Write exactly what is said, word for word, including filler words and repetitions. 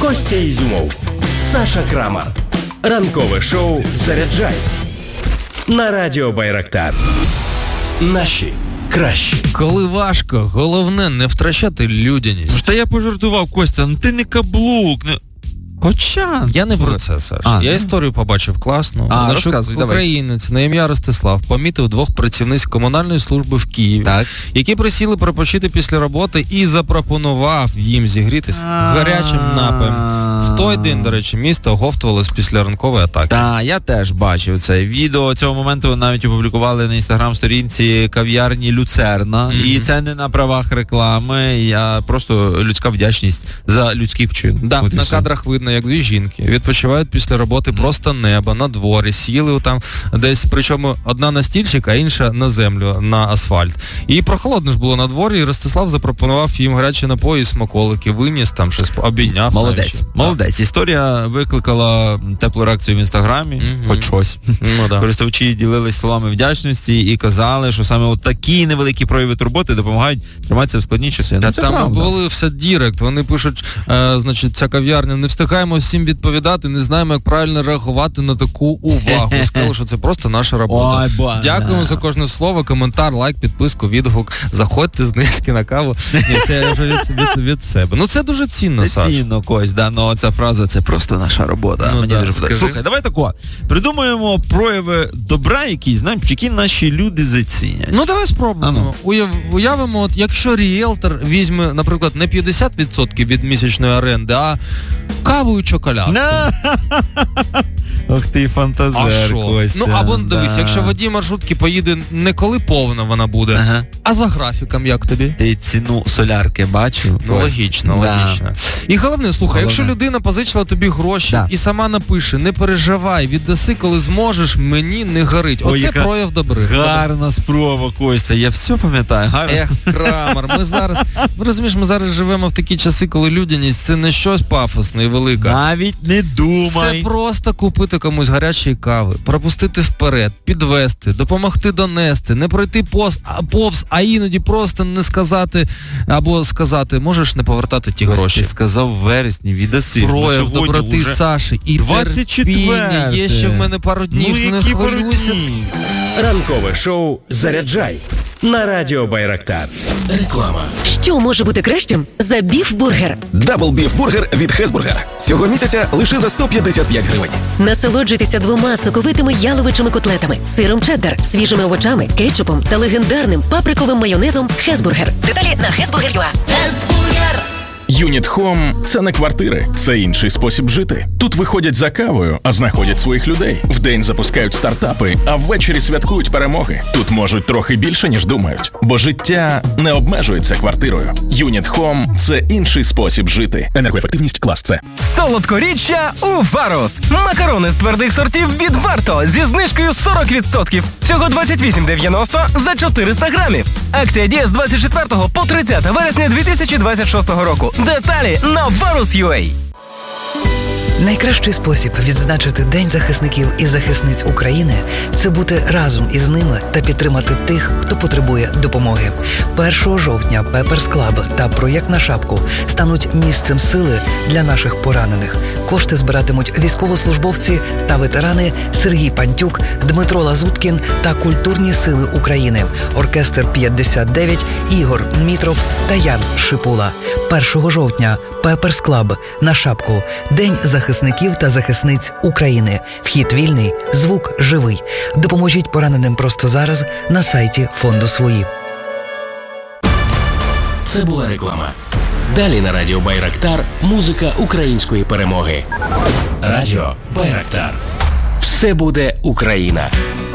Костя Ізюмов, Саша Крамар. Ранкове шоу «Заряджай» на радіо Байрактар. Наші кращі. Коли важко, головне не втрачати людяність. Та я пожартував, Костя, ну ти не каблук, не... Хоча... Я не про це, Саш. А, я не... історію побачив класну. А, Наш розказуй, українець на ім'я Ростислав помітив двох працівниць комунальної служби в Києві, так. які присіли пропочити після роботи і запропонував їм зігрітись гарячим напоєм. В той день, до речі, місто оговтувалось після ранкової атаки. Так, я теж бачив це відео. Цього моменту навіть опублікували на інстаграм-сторінці кав'ярні «Люцерна». Mm-hmm. І це не на правах реклами, а просто людська вдячність за людський вчин. Да, на кадрах видно, як дві жінки відпочивають після роботи mm-hmm. просто неба, на дворі, сіли там десь, причому одна на стільчик, а інша на землю, на асфальт. І прохолодно ж було на дворі, і Ростислав запропонував їм гарячі напої, смаколики, виніс, там щось обійняв. Молодець, молодець. Історія викликала теплу реакцію в інстаграмі, mm-hmm. хоч щось. Ну, да. Користувачі ділились словами вдячності і казали, що саме от такі невеликі прояви турботи допомагають триматися в складні часи. Та там правда. Були все дірект, вони пишуть, е, значить, ця кав'ярня, не встигаємо всім відповідати, не знаємо, як правильно реагувати на таку увагу. Сказали, що це просто наша робота. Ой, ба, дякуємо да. за кожне слово, коментар, лайк, підписку, відгук. Заходьте, знижки на каву. Ні, це я вже від, від, від себе. Ну це дуже цінно, Саш. Це цінно, Кость, да, ну ця фраза, це просто наша робота. Ну, Мені да, дуже подобається. Слухай, давай тако, придумаємо прояви добра якісь, знаєш, які наші люди зацінять. Ну давай спробуємо. Ну. Уяв, уявимо, от якщо ріелтор візьме, наприклад, не п'ятдесят відсотків від місячної оренди, а каву і чоколяд. Ох ти фантазер, Костя. Ну або дивись, да. якщо водій маршрутки поїде не коли повна вона буде, ага. а за графіком, як тобі? Ти ціну солярки бачив? Ну, логічно, да. логічно. І головне, слухай, головне. Якщо людина позичила тобі гроші да. і сама напише, не переживай, віддаси, коли зможеш, мені не горить. Оце Ой, прояв добри. Гарна спроба, Костя, я все пам'ятаю. Гарно. Ех, Крамар, ми зараз, ви розумієш, ми зараз живемо в такі часи, коли людяність це не щось пафосне і велике. Навіть не думай. Це просто купити комусь гарячої кави, пропустити вперед, підвести, допомогти донести, не пройти повз, а, повз, а іноді просто не сказати, або сказати, можеш не повертати ті Ось гроші. Ти сказав в вересні, віддаси. Прояв доброти, уже... Саші, і терпіння. Є ще в мене пару днів, ну, не хвилюйся. Ранкове шоу «Заряджай» на радіо Байрактар. Реклама. Що може бути кращим за біф-бургер? Дабл-біф-бургер від Хезбургер. Цього місяця лише за сто п'ятдесят п'ять гривень. Насолоджуйтеся двома соковитими яловичими котлетами, сиром чеддер, свіжими овочами, кетчупом та легендарним паприковим майонезом Хезбургер. Деталі на хезбургер точка ю а. Хезбургер! Юніт Хом – це не квартири, це інший спосіб жити. Тут виходять за кавою, а знаходять своїх людей. Вдень запускають стартапи, а ввечері святкують перемоги. Тут можуть трохи більше, ніж думають. Бо життя не обмежується квартирою. Юніт Хом – це інший спосіб жити. Енергоефективність клас С. Солодкоріччя у Фарус. Макарони з твердих сортів від Варто зі знижкою сорок відсотків. Всього двадцять вісім дев'яносто за чотириста грамів. Акція діє з двадцять четвертого по тридцяте вересня дві тисячі двадцять шостого року. Деталі на Варус точка ю а. Найкращий спосіб відзначити День захисників і захисниць України – це бути разом із ними та підтримати тих, хто потребує допомоги. першого жовтня Пеперс Клаб та проєкт «На шапку» стануть місцем сили для наших поранених. Кошти збиратимуть військовослужбовці та ветерани Сергій Пантюк, Дмитро Лазуткін та Культурні сили України, Оркестр п'ятдесят дев'ять, Ігор Мітров та Ян Шипула. першого жовтня Пеперс Клаб, «На шапку», День захисників та захисниць України. Вхід вільний, звук живий. Допоможіть пораненим просто зараз на сайті фонду «Свої». Це була реклама. Далі на радіо Байрактар музика української перемоги. Радіо Байрактар. Все буде Україна.